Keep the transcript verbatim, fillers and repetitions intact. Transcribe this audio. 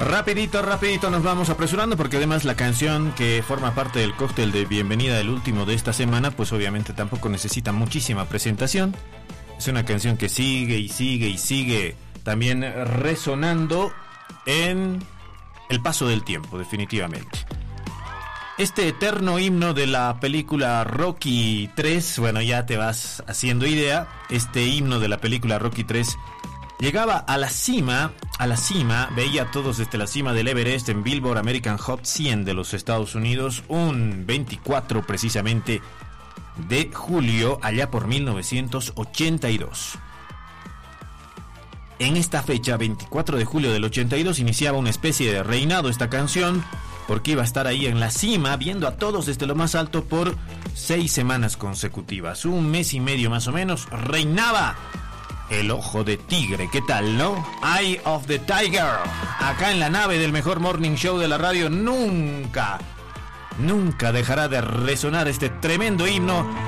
Rapidito, rapidito nos vamos apresurando porque además la canción que forma parte del cóctel de bienvenida del último de esta semana, pues obviamente tampoco necesita muchísima presentación. Es una canción que sigue y sigue y sigue también resonando en el paso del tiempo, definitivamente. Este eterno himno de la película Rocky tres, bueno, ya te vas haciendo idea, este himno de la película Rocky tres llegaba a la cima, a la cima, veía a todos desde la cima del Everest en Billboard American Hot cien de los Estados Unidos, un veinticuatro precisamente de julio, allá por mil novecientos ochenta y dos. En esta fecha, veinticuatro de julio del ochenta y dos, iniciaba una especie de reinado esta canción, porque iba a estar ahí en la cima, viendo a todos desde lo más alto por seis semanas consecutivas, un mes y medio más o menos, reinaba el ojo de tigre. ¿Qué tal, no? Eye of the Tiger. Acá en la nave del mejor morning show de la radio, nunca, nunca dejará de resonar este tremendo himno